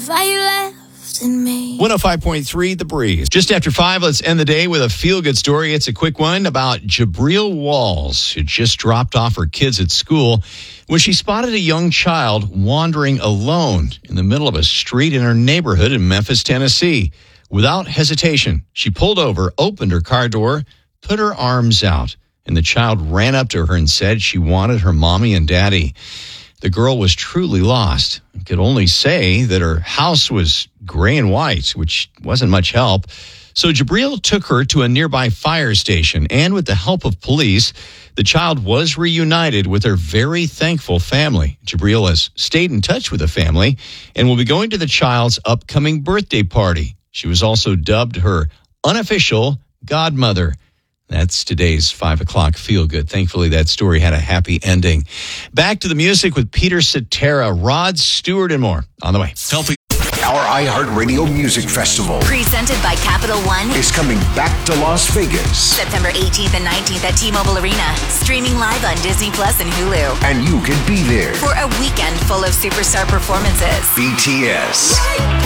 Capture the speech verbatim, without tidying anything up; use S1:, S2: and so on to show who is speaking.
S1: one oh five point three The Breeze. Just after five, let's end the day with a feel-good story. It's a quick one about Jabril Walls, who just dropped off her kids at school when she spotted a young child wandering alone in the middle of a street in her neighborhood in Memphis, Tennessee. Without hesitation, she pulled over, opened her car door, put her arms out, and the child ran up to her and said she wanted her mommy and daddy. The girl was truly lost. I could only say that her house was gray and white, which wasn't much help. So Jabril took her to a nearby fire station, and with the help of police, the child was reunited with her very thankful family. Jabril has stayed in touch with the family and will be going to the child's upcoming birthday party. She was also dubbed her unofficial godmother. That's today's five o'clock Feel Good. Thankfully, that story had a happy ending. Back to the music with Peter Cetera, Rod Stewart, and more on the way.
S2: Helping. Our iHeartRadio Music Festival,
S3: presented by Capital One,
S2: is coming back to Las Vegas.
S3: September eighteenth and nineteenth at T-Mobile Arena. Streaming live on Disney Plus and Hulu.
S2: And you can be there
S3: for a weekend full of superstar performances.
S2: B T S,